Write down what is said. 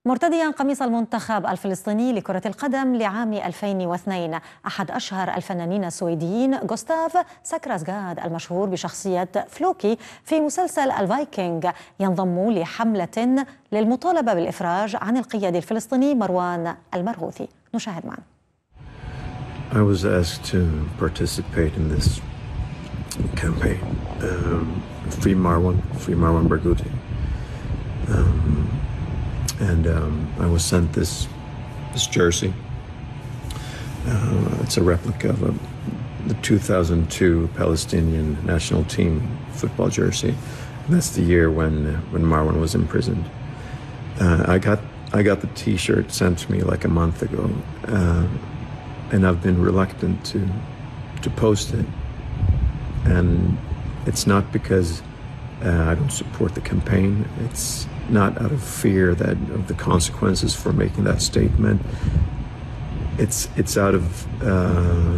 مرتديا قميص المنتخب الفلسطيني لكرة القدم لعام 2002، أحد أشهر الفنانين السويديين غوستاف ساكراسغاد المشهور بشخصية فلوكي في مسلسل الفايكنج ينضم لحملة للمطالبة بالإفراج عن القيادي الفلسطيني مروان المرغوثي. نشاهد معا. I was asked to participate in this campaign. Free Marwan Barghouti. I was sent this jersey. It's a replica of the 2002 Palestinian national team football jersey. That's the year when Marwan was imprisoned. I got the T-shirt sent to me like a month ago, and I've been reluctant to post it. And it's not because I don't support the campaign. It's not out of fear of the consequences for making that statement. It's out of